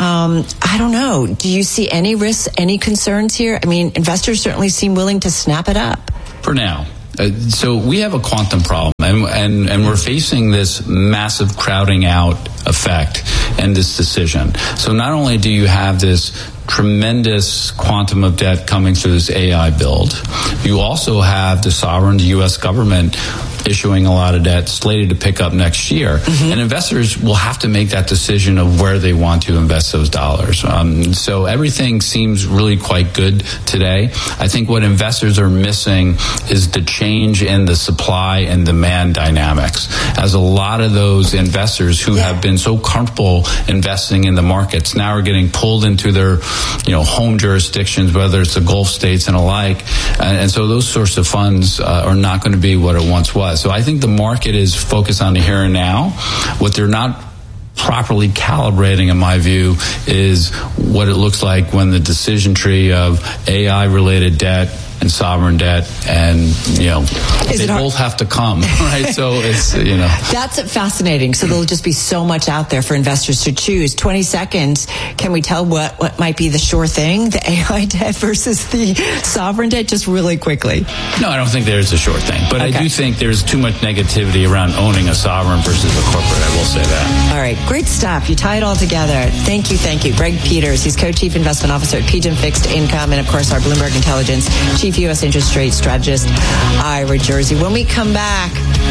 I don't know. Do you see any risks, any concerns here? I mean, investors certainly seem willing to snap it up. For now. So we have a quantum problem, and we're facing this massive crowding out effect and this decision. So not only do you have this tremendous quantum of debt coming through this AI build, you also have the sovereign, the U.S. government, issuing a lot of debt slated to pick up next year. And investors will have to make that decision of where they want to invest those dollars. So everything seems really quite good today. I think what investors are missing is the change in the supply and demand dynamics, as a lot of those investors who have been so comfortable investing in the markets now are getting pulled into their home jurisdictions, whether it's the Gulf states and alike. And so those sorts of funds are not going to be what it once was. So I think the market is focused on the here and now. What they're not properly calibrating, in my view, is what it looks like when the decision tree of AI-related debt and sovereign debt, and they both have to come, right? So it's that's fascinating. So there'll just be so much out there for investors to choose. 20 seconds. Can we tell what might be the sure thing, the AI debt versus the sovereign debt, just really quickly? No, I don't think there's a sure thing, but I do think there's too much negativity around owning a sovereign versus a corporate. I will say that. All right, great stuff. You tie it all together. Thank you. Greg Peters, he's co-chief investment officer at PGIM Fixed Income, and of course our Bloomberg Intelligence chief U.S. interest rate strategist, Ira Jersey. When we come back,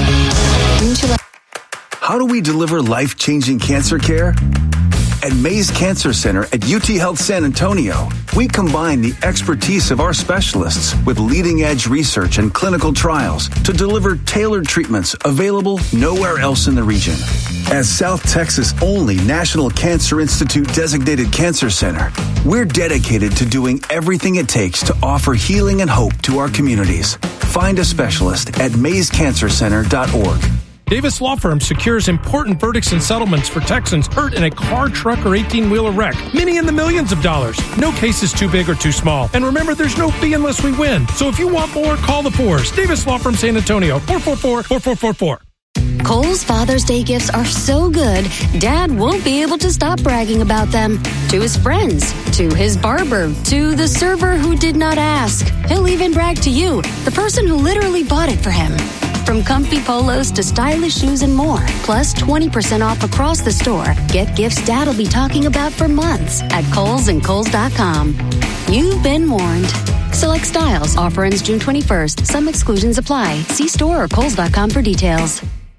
how do we deliver life-changing cancer care? At Mays Cancer Center at UT Health San Antonio, we combine the expertise of our specialists with leading-edge research and clinical trials to deliver tailored treatments available nowhere else in the region. As South Texas' only National Cancer Institute designated cancer center, we're dedicated to doing everything it takes to offer healing and hope to our communities. Find a specialist at mayscancercenter.org. Davis Law Firm secures important verdicts and settlements for Texans hurt in a car, truck, or 18-wheeler wreck. Many in the millions of dollars. No case is too big or too small. And remember, there's no fee unless we win. So if you want more, call the Fours. Davis Law Firm San Antonio, 444-4444. Kohl's Father's Day gifts are so good, Dad won't be able to stop bragging about them. To his friends, to his barber, to the server who did not ask. He'll even brag to you, the person who literally bought it for him. From comfy polos to stylish shoes and more, plus 20% off across the store. Get gifts Dad'll be talking about for months at Kohl's and Kohl's.com. You've been warned. Select styles. Offer ends June 21st. Some exclusions apply. See store or Kohl's.com for details.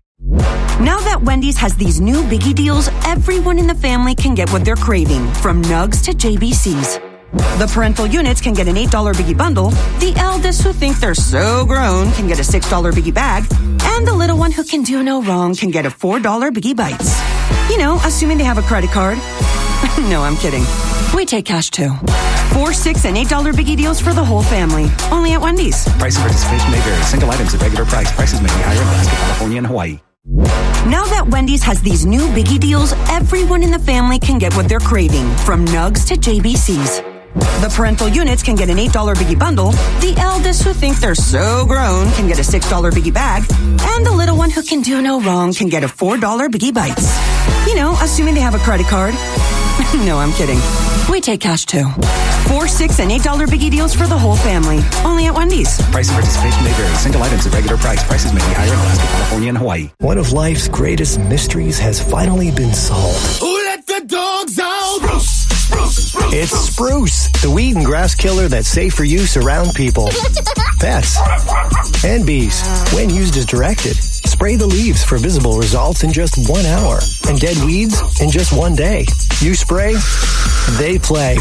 Now that Wendy's has these new biggie deals, everyone in the family can get what they're craving, from Nugs to JBCs. The parental units can get an $8 biggie bundle, the eldest who think they're so grown can get a $6 biggie bag, and the little one who can do no wrong can get a $4 biggie bites. Assuming they have a credit card. No, I'm kidding. We take cash too. $4, $6, and $8 biggie deals for the whole family. Only at Wendy's. Price and participation may vary. Single items at regular price. Prices may be higher in Alaska, California, and Hawaii. Now that Wendy's has these new biggie deals, everyone in the family can get what they're craving, from Nugs to JBCs. The parental units can get an $8 biggie bundle, the eldest who think they're so grown can get a $6 biggie bag, and the little one who can do no wrong can get a $4 biggie bites. You know, assuming they have a credit card. No, I'm kidding. We take cash too. $4, $6, and $8 biggie deals for the whole family. Only at Wendy's. Price and participation may vary. Single items at regular price. Prices may be higher in Alaska, California, and Hawaii. One of life's greatest mysteries has finally been solved. Who let the dogs out? It's Spruce, the weed and grass killer that's safe for use around people, pets, and bees. When used as directed, spray the leaves for visible results in just 1 hour and dead weeds in just 1 day. You spray, they play.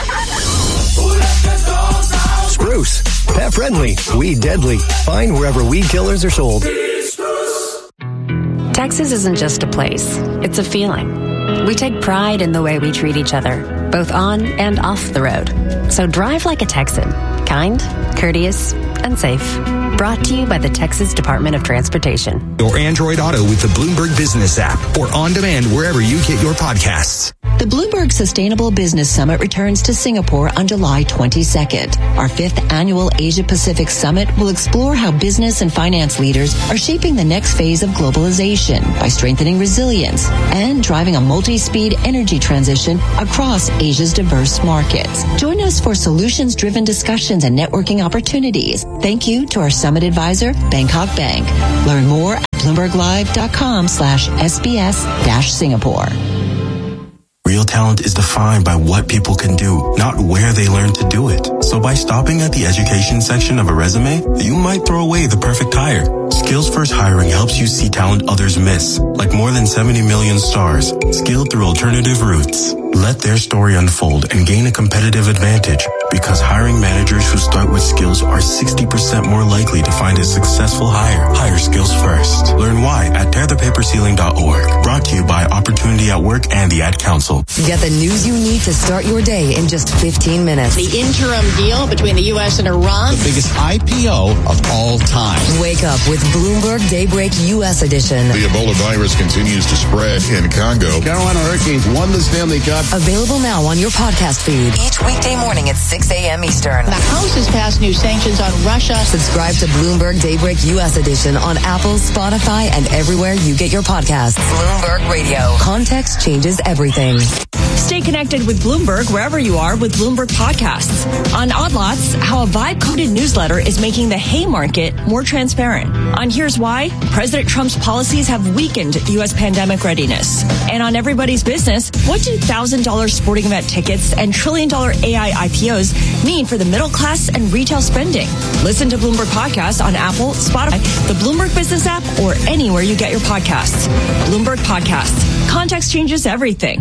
Spruce, pet friendly, weed deadly. Find wherever weed killers are sold. Texas isn't just a place, it's a feeling. We take pride in the way we treat each other, both on and off the road. So drive like a Texan, kind, courteous, and safe. Brought to you by the Texas Department of Transportation. Or Android Auto with the Bloomberg Business app, or on demand wherever you get your podcasts. The Bloomberg Sustainable Business Summit returns to Singapore on July 22nd. Our 5th annual Asia-Pacific Summit will explore how business and finance leaders are shaping the next phase of globalization by strengthening resilience and driving a multi-speed energy transition across Asia's diverse markets. Join us for solutions-driven discussions and networking opportunities. Thank you to our summit advisor, Bangkok Bank. Learn more at BloombergLive.com/SBS-Singapore. Real talent is defined by what people can do, not where they learn to do it. So by stopping at the education section of a resume, you might throw away the perfect hire. Skills First Hiring helps you see talent others miss, like more than 70 million stars, skilled through alternative routes. Let their story unfold and gain a competitive advantage, because hiring managers who start with skills are 60% more likely to find a successful hire. Hire skills first. Learn why at tearthepaperceiling.org. Brought to you by Opportunity at Work and the Ad Council. Get the news you need to start your day in just 15 minutes. The interim deal between the U.S. and Iran. The biggest IPO of all time. Wake up with Bloomberg Daybreak U.S. edition. The Ebola virus continues to spread in Congo. Carolina Hurricanes won the Stanley Cup. Available now on your podcast feed. Each weekday morning at 6 a.m. Eastern. The House has passed new sanctions on Russia. Subscribe to Bloomberg Daybreak U.S. edition on Apple, Spotify, and everywhere you get your podcasts. Bloomberg Radio. Context changes everything. Stay connected with Bloomberg wherever you are with Bloomberg Podcasts. On Odd Lots, how a vibe-coded newsletter is making the Haymarket more transparent. On Here's Why, President Trump's policies have weakened U.S. pandemic readiness. And on Everybody's Business, what do $1,000 sporting event tickets and trillion-dollar AI IPOs mean for the middle class and retail spending? Listen to Bloomberg Podcasts on Apple, Spotify, the Bloomberg Business app, or anywhere you get your podcasts. Bloomberg Podcasts. Context changes everything.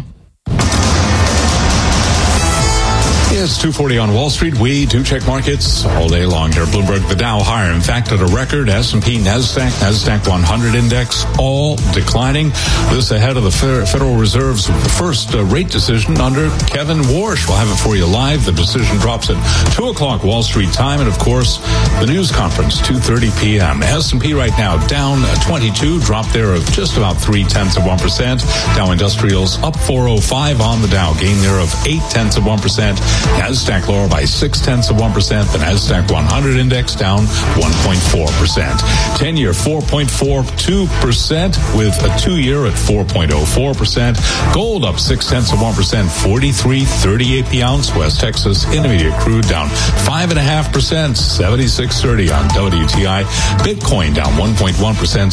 It's 2:40 on Wall Street. We do check markets all day long here. Bloomberg, the Dow higher. In fact, at a record. S&P, NASDAQ 100 index, all declining. This ahead of the Federal Reserve's first rate decision under Kevin Warsh. We'll have it for you live. The decision drops at 2 o'clock Wall Street time. And, of course, the news conference, 2:30 p.m. S&P right now down 22, drop there of just about 0.3%. Dow Industrials up 405 on the Dow, gain there of 0.8%. NASDAQ lower by 0.6%. The NASDAQ 100 index down 1.4%. 10-year 4.42% with a 2-year at 4.04%. Gold up 0.6%, 43.38 the ounce. West Texas Intermediate crude down 5.5%, 76.30 on WTI. Bitcoin down 1.1%,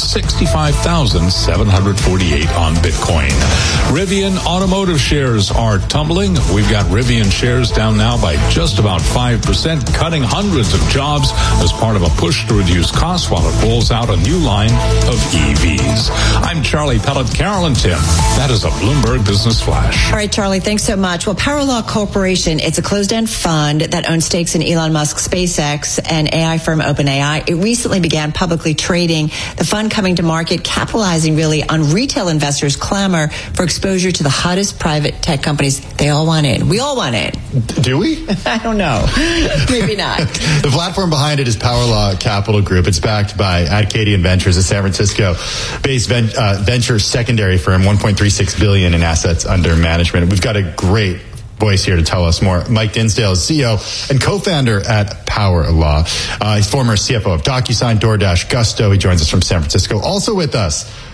65,748 on Bitcoin. Rivian Automotive shares are tumbling. We've got Rivian shares down now by just about 5%, cutting hundreds of jobs as part of a push to reduce costs while it rolls out a new line of EVs. I'm Charlie Pellet. Carolyn Tim. That is a Bloomberg Business Flash. All right, Charlie, thanks so much. Well, Paralaw Corporation, it's a closed-end fund that owns stakes in Elon Musk's SpaceX and AI firm OpenAI. It recently began publicly trading. The fund coming to market, capitalizing really on retail investors' clamor for exposure to the hottest private tech companies. They all want in. We all want in. Do we? I don't know. Maybe not. The platform behind it is PowerLaw Capital Group. It's backed by Acadian Ventures, a San Francisco-based venture secondary firm, $1.36 billion in assets under management. We've got a great voice here to tell us more. Mike Dinsdale is CEO and co-founder at PowerLaw. He's former CFO of DocuSign, DoorDash, Gusto. He joins us from San Francisco. Also with us,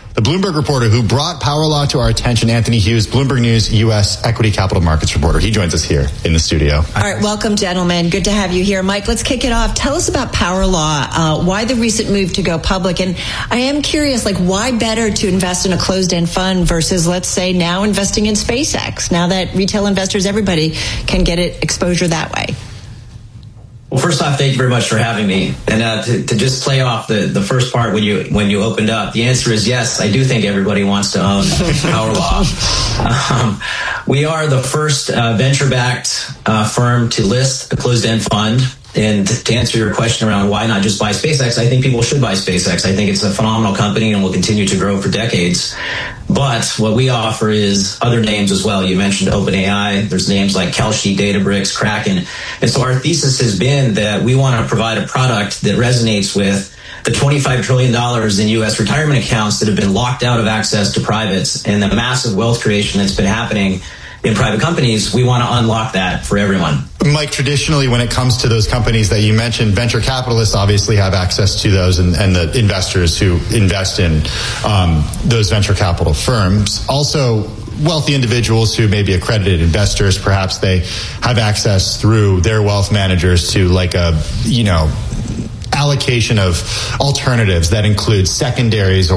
the Bloomberg reporter who brought Power Law to our attention, Anthony Hughes, Bloomberg News U.S. Equity Capital Markets reporter. He joins us here in the studio. All right, welcome, gentlemen. Good to have you here. Mike, let's kick it off. Tell us about Power Law, why the recent move to go public, and I am curious, why better to invest in a closed-end fund versus, let's say, now investing in SpaceX, now that retail investors, everybody, can get exposure that way? Well, first off, thank you very much for having me. And to just play off the first part when you opened up, the answer is yes. I do think everybody wants to own Power Law. We are the first venture-backed firm to list a closed-end fund. And to answer your question around why not just buy SpaceX, I think people should buy SpaceX. I think it's a phenomenal company and will continue to grow for decades. But what we offer is other names as well. You mentioned OpenAI. There's names like Kalshi, Databricks, Kraken. And so our thesis has been that we want to provide a product that resonates with the $25 trillion in U.S. retirement accounts that have been locked out of access to privates and the massive wealth creation that's been happening in private companies. We want to unlock that for everyone. Mike, traditionally, when it comes to those companies that you mentioned, venture capitalists obviously have access to those, and the investors who invest in those venture capital firms. Also, wealthy individuals who may be accredited investors, perhaps they have access through their wealth managers to allocation of alternatives that include secondaries